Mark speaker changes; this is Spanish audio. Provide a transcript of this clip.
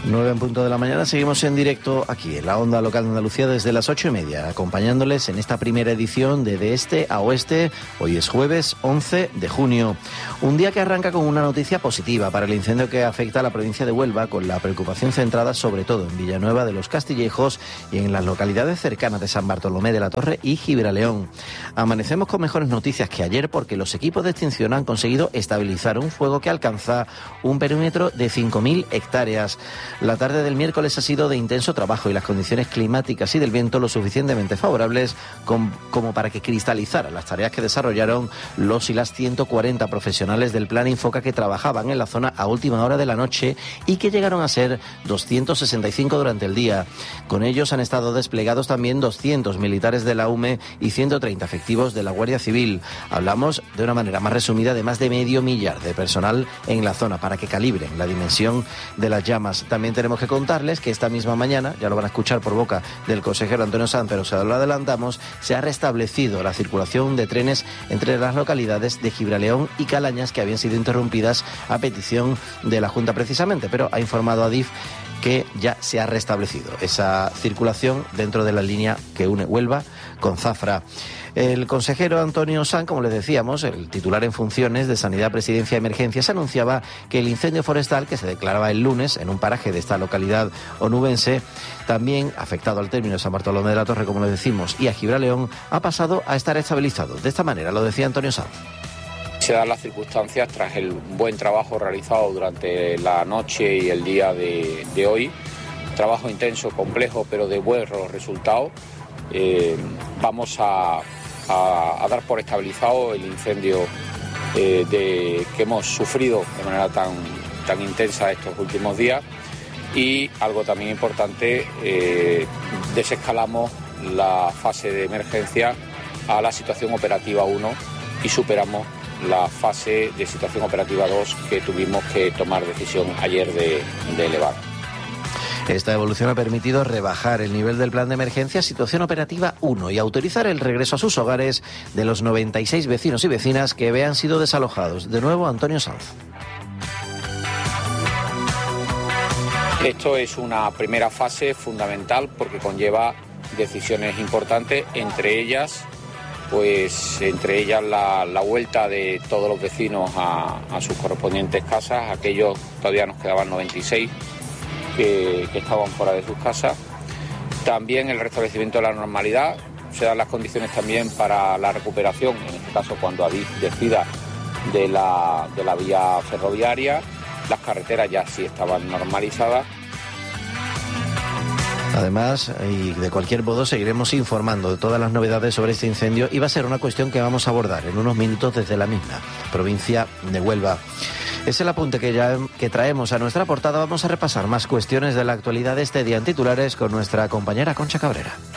Speaker 1: 9 en punto de la mañana, seguimos en directo aquí en la onda local de Andalucía desde las 8:30, acompañándoles en esta primera edición de Este a Oeste. Hoy es jueves 11 de junio, un día que arranca con una noticia positiva para el incendio que afecta a la provincia de Huelva, con la preocupación centrada sobre todo en Villanueva de los Castillejos y en las localidades cercanas de San Bartolomé de la Torre y Gibraleón. Amanecemos con mejores noticias que ayer, porque los equipos de extinción han conseguido estabilizar un fuego que alcanza un perímetro de 5.000 hectáreas. La tarde del miércoles ha sido de intenso trabajo y las condiciones climáticas y del viento lo suficientemente favorables como para que cristalizaran las tareas que desarrollaron los y las 140 profesionales del Plan Infoca que trabajaban en la zona a última hora de la noche y que llegaron a ser 265 durante el día. Con ellos han estado desplegados también 200 militares de la UME y 130 efectivos de la Guardia Civil. Hablamos de una manera más resumida de más de medio millar de personal en la zona para que calibren la dimensión de las llamas. También tenemos que contarles que esta misma mañana, ya lo van a escuchar por boca del consejero Antonio Sanz, pero se lo adelantamos, se ha restablecido la circulación de trenes entre las localidades de Gibraleón y Calañas, que habían sido interrumpidas a petición de la Junta precisamente, pero ha informado a Adif que ya se ha restablecido esa circulación dentro de la línea que une Huelva con Zafra. El consejero Antonio Sanz, como les decíamos, el titular en funciones de Sanidad, Presidencia y Emergencias, anunciaba que el incendio forestal que se declaraba el lunes en un paraje de esta localidad onubense, también afectado al término de San Bartolomé de la Torre, como les decimos, y a Gibraleón, ha pasado a estar estabilizado. De esta manera lo decía Antonio Sanz.
Speaker 2: Se dan las circunstancias tras el buen trabajo realizado durante la noche y el día de hoy. Trabajo intenso, complejo, pero de buenos resultados. Vamos a dar por estabilizado el incendio que hemos sufrido de manera tan intensa estos últimos días. Y algo también importante, desescalamos la fase de emergencia a la situación operativa 1 y superamos la fase de situación operativa 2 que tuvimos que tomar decisión ayer de elevar.
Speaker 1: Esta evolución ha permitido rebajar el nivel del plan de emergencia a situación operativa 1 y autorizar el regreso a sus hogares de los 96 vecinos y vecinas que habían sido desalojados. De nuevo, Antonio Sanz.
Speaker 2: Esto es una primera fase fundamental porque conlleva decisiones importantes, entre ellas la vuelta de todos los vecinos a sus correspondientes casas. Aquellos, todavía nos quedaban 96 que estaban fuera de sus casas. También el restablecimiento de la normalidad. Se dan las condiciones también para la recuperación, en este caso cuando Adif decida, de la vía ferroviaria. Las carreteras ya sí estaban normalizadas.
Speaker 1: Además, y de cualquier modo, seguiremos informando de todas las novedades sobre este incendio y va a ser una cuestión que vamos a abordar en unos minutos desde la misma provincia de Huelva. Es el apunte que traemos a nuestra portada. Vamos a repasar más cuestiones de la actualidad de este día en titulares con nuestra compañera Concha Cabrera.